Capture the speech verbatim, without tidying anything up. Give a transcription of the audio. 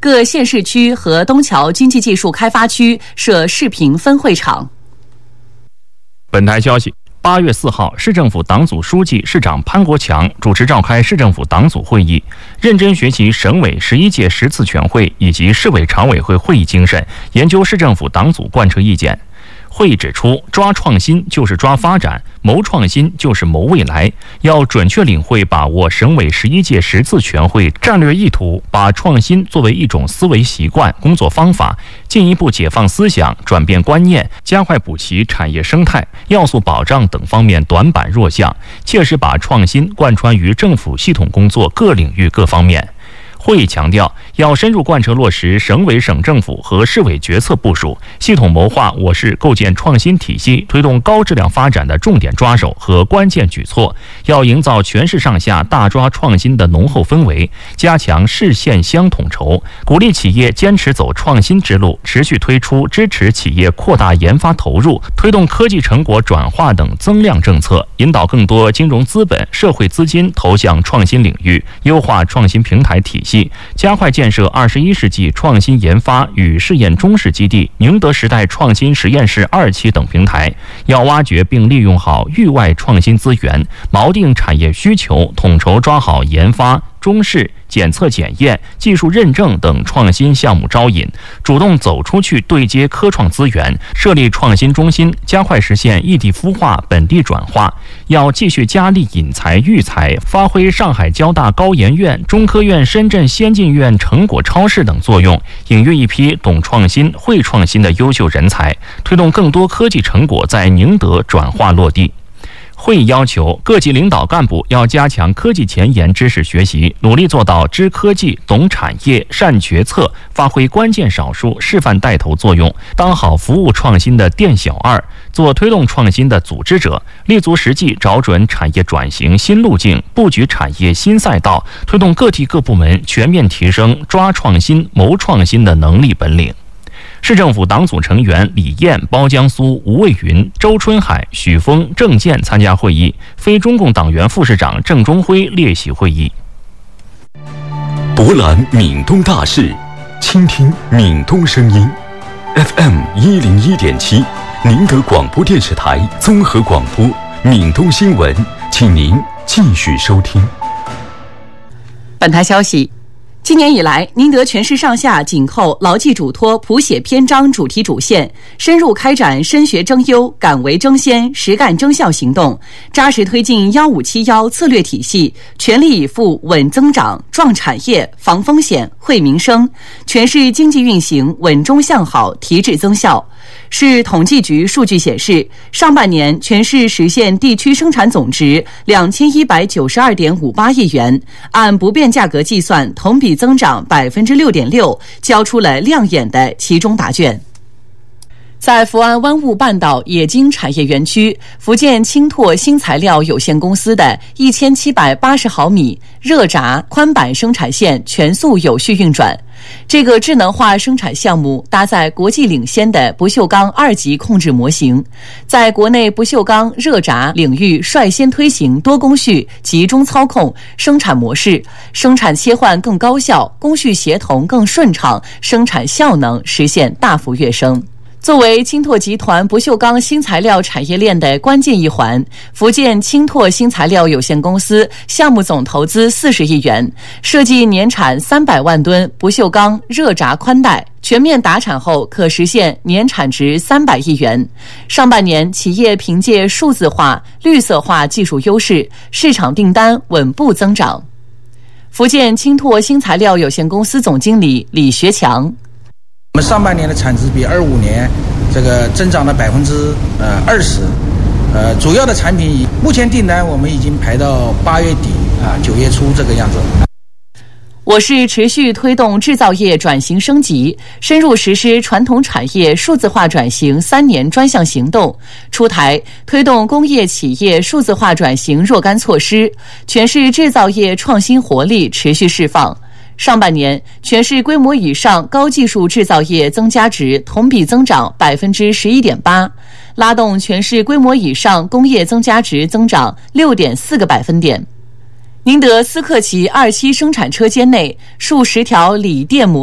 各县市区和东桥经济技术开发区设视频分会场。 本台消息，八月四号，市政府党组书记、市长潘国强主持召开市政府党组会议，认真学习省委十一届十次全会以及市委常委会会议精神，研究市政府党组贯彻意见。会议指出，抓创新就是抓发展，谋创新就是谋未来，要准确领会把握省委十一届十次全会战略意图，把创新作为一种思维习惯、工作方法，进一步解放思想、转变观念，加快补齐产业生态、要素保障等方面短板弱项，切实把创新贯穿于政府系统工作各领域各方面。会议强调，要深入贯彻落实省委省政府和市委决策部署，系统谋划我市构建创新体系、推动高质量发展的重点抓手和关键举措，要营造全市上下大抓创新的浓厚氛围，加强市县乡统筹，鼓励企业坚持走创新之路，持续推出支持企业扩大研发投入、推动科技成果转化等增量政策，引导更多金融资本、社会资金投向创新领域，优化创新平台体系，加快建设二十一世纪创新研发与试验中试基地、宁德时代创新实验室二期等平台，要挖掘并利用好域外创新资源，锚定产业需求，统筹抓好研发、中试、检测检验、技术认证等创新项目招引，主动走出去对接科创资源，设立创新中心，加快实现异地孵化、本地转化。要继续加力引才育才，发挥上海交大高研院、中科院深圳先进院成果超市等作用，引育一批懂创新、会创新的优秀人才，推动更多科技成果在宁德转化落地。会议要求各级领导干部要加强科技前沿知识学习，努力做到知科技、懂产业、善决策，发挥关键少数示范带头作用，当好服务创新的店小二，做推动创新的组织者，立足实际，找准产业转型新路径，布局产业新赛道，推动各地各部门全面提升抓创新、谋创新的能力本领。市政府党组成员李艳、包江苏、吴卫云、周春海、许峰、郑健参加会议，非中共党员副市长郑中辉列席会议。 博览闽东大事，倾听闽东声音 ，F M 一零一点七，宁德广播电视台综合广播，闽东新闻，请您继续收听。 本台消息。今年以来，宁德全市上下紧扣牢记嘱托、谱写篇章主题主线，深入开展深学争优、敢为争先、实干争效行动，扎实推进幺五七幺策略体系，全力以赴稳增长、壮产业、防风险、惠民生，全市经济运行稳中向好、提质增效。市统计局数据显示，上半年全市实现地区生产总值两千一百九十二点五八亿元，按不变价格计算，同比增长百分之六点六，交出了亮眼的期中答卷。在福安湾雾半岛冶金产业园区，福建清拓新材料有限公司的一千七百八十毫米热轧宽板生产线全速有序运转。这个智能化生产项目搭载国际领先的不锈钢二级控制模型，在国内不锈钢热轧领域率先推行多工序集中操控生产模式，生产切换更高效，工序协同更顺畅，生产效能实现大幅跃升。作为清拓集团不锈钢新材料产业链的关键一环，福建清拓新材料有限公司项目总投资四十亿元，设计年产三百万吨不锈钢热轧宽带，全面达产后可实现年产值三百亿元。上半年，企业凭借数字化、绿色化技术优势，市场订单稳步增长。福建清拓新材料有限公司总经理李学强。 我们上半年的产值比二五年这个增长了百分之呃二十，呃，主要的产品目前订单我们已经排到八月底啊九月初这个样子。 我市持续推动制造业转型升级，深入实施传统产业数字化转型三年专项行动，出台推动工业企业数字化转型若干措施，全市制造业创新活力持续释放。上半年，全市规模以上高技术制造业增加值同比增长百分之十一点八，拉动全市规模以上工业增加值增长六点四个百分点。宁德斯克奇二期生产车间内数十条锂电模